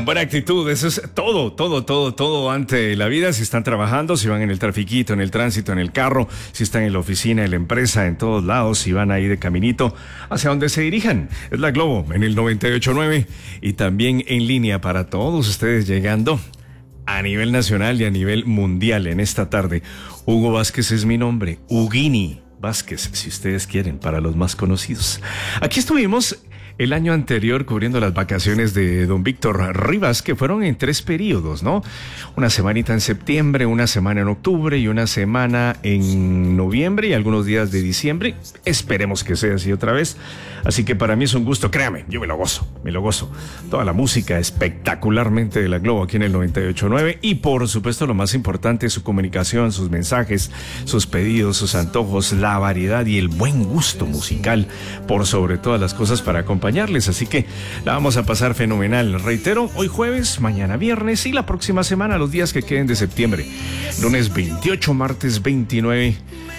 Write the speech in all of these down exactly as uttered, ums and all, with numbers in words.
Con buena actitud, eso es todo, todo, todo, todo ante la vida. Si están trabajando, si van en el trafiquito, en el tránsito, en el carro, si están en la oficina, en la empresa, en todos lados, si van ahí de caminito hacia donde se dirijan. Es la Globo en el noventa y ocho punto nueve y también en línea para todos ustedes llegando a nivel nacional y a nivel mundial en esta tarde. Hugo Vázquez es mi nombre, Huguini Vázquez, si ustedes quieren, para los más conocidos. Aquí estuvimos el año anterior cubriendo las vacaciones de don Víctor Rivas, que fueron en tres periodos, ¿no? Una semanita en septiembre, una semana en octubre y una semana en noviembre y algunos días de diciembre. Esperemos que sea así otra vez. Así que para mí es un gusto, créame, yo me lo gozo, me lo gozo. Toda la música espectacularmente de la Globo aquí en el noventa y ocho punto nueve y por supuesto lo más importante, su comunicación, sus mensajes, sus pedidos, sus antojos, la variedad y el buen gusto musical por sobre todas las cosas para acompañar. acompañarles, así que la vamos a pasar fenomenal. Reitero, hoy jueves, mañana viernes y la próxima semana los días que queden de septiembre. Lunes veintiocho, martes veintinueve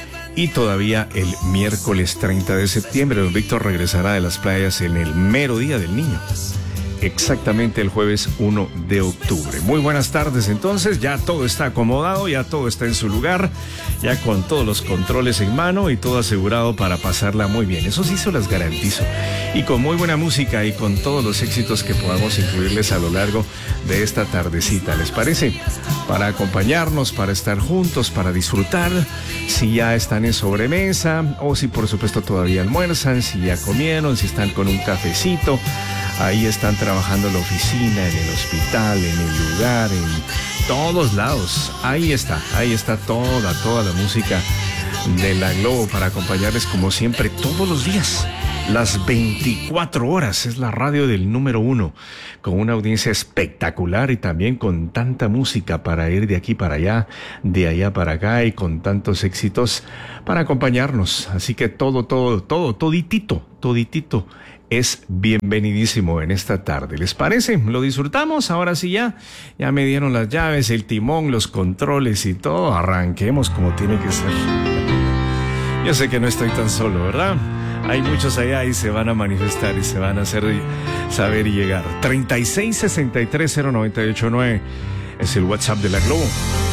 y todavía el miércoles treinta de septiembre. Don Víctor regresará de las playas en el mero día del niño. Exactamente el jueves uno de octubre. Muy buenas tardes, entonces ya todo está acomodado, ya todo está en su lugar, ya con todos los controles en mano y todo asegurado para pasarla muy bien. Eso sí se las garantizo. Y con muy buena música y con todos los éxitos que podamos incluirles a lo largo de esta tardecita, ¿les parece? Para acompañarnos, para estar juntos, para disfrutar, si ya están en sobremesa o si por supuesto todavía almuerzan, si ya comieron, si están con un cafecito. Ahí están trabajando en la oficina, en el hospital, en el lugar, en todos lados. Ahí está, ahí está toda, toda la música de la Globo para acompañarles como siempre todos los días. Las veinticuatro horas es la radio del número uno, con una audiencia espectacular y también con tanta música para ir de aquí para allá, de allá para acá y con tantos éxitos para acompañarnos. Así que todo, todo, todo, toditito, toditito es bienvenidísimo en esta tarde. ¿Les parece? ¿Lo disfrutamos? Ahora sí ya, ya me dieron las llaves, el timón, los controles y todo. Arranquemos como tiene que ser. Yo sé que no estoy tan solo, ¿verdad? Hay muchos allá y se van a manifestar y se van a hacer saber y llegar. treinta y seis sesenta y tres cero noventa y ocho nueve es el WhatsApp de la Globo.